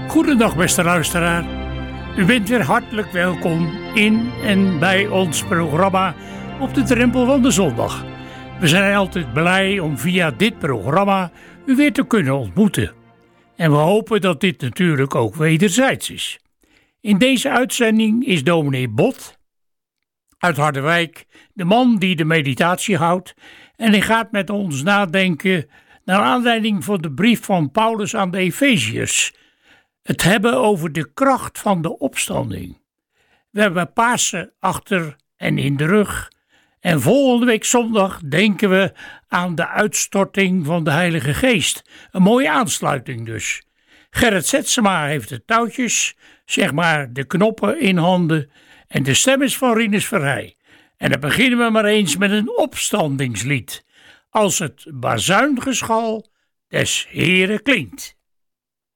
Goedendag beste luisteraar. U bent weer hartelijk welkom in en bij ons programma Op de drempel van de zondag. We zijn altijd blij om via dit programma u weer te kunnen ontmoeten. En we hopen dat dit natuurlijk ook wederzijds is. In deze uitzending is dominee Bot uit Harderwijk de man die de meditatie houdt. En hij gaat met ons nadenken naar aanleiding van de brief van Paulus aan de Efeziërs. Het hebben over de kracht van de opstanding. We hebben Pasen achter en in de rug. En volgende week zondag denken we aan de uitstorting van de Heilige Geest. Een mooie aansluiting dus. Gerrit Zetsema heeft de touwtjes, zeg maar de knoppen in handen. En de stem is van Rinus Verheij. En dan beginnen we maar eens met een opstandingslied. Als het bazuingeschal des Heren klinkt.